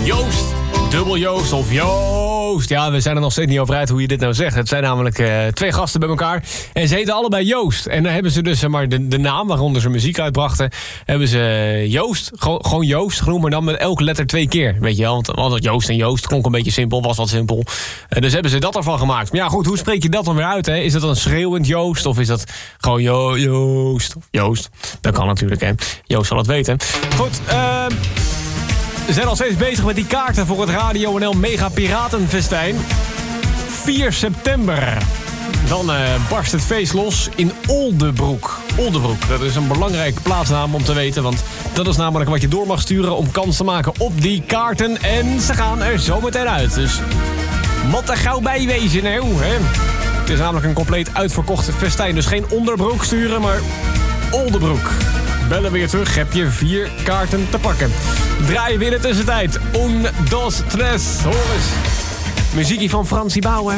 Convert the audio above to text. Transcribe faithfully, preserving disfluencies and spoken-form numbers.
Joost, dubbel Joost of Joost. Ja, we zijn er nog steeds niet over uit hoe je dit nou zegt. Het zijn namelijk uh, twee gasten bij elkaar. En ze heten allebei Joost. En dan hebben ze dus zeg maar, de, de naam waaronder ze muziek uitbrachten. Hebben ze Joost, gewoon, gewoon Joost genoemd, maar dan met elke letter twee keer. Weet je wel, want, want Joost en Joost klonk een beetje simpel, was wat simpel. Uh, dus hebben ze dat ervan gemaakt. Maar ja goed, hoe spreek je dat dan weer uit? Hè? Is dat een schreeuwend Joost of is dat gewoon jo Joost? Joost, dat kan natuurlijk hè. Joost zal het weten. Goed, uh, we zijn al steeds bezig met die kaarten voor het Radio N L Mega Piratenfestijn. vier september. Dan uh, barst het feest los in Oldebroek. Oldebroek, dat is een belangrijke plaatsnaam om te weten. Want dat is namelijk wat je door mag sturen om kans te maken op die kaarten. En ze gaan er zo meteen uit. Dus wat er gauw bij wezen nou, hè? Het is namelijk een compleet uitverkocht festijn. Dus geen onderbroek sturen, maar Oldebroek. Bellen weer terug, heb je vier kaarten te pakken. Draaien we in de tussentijd. Un, dos, tres, hoor eens. Muziekie van Fransie Bauer.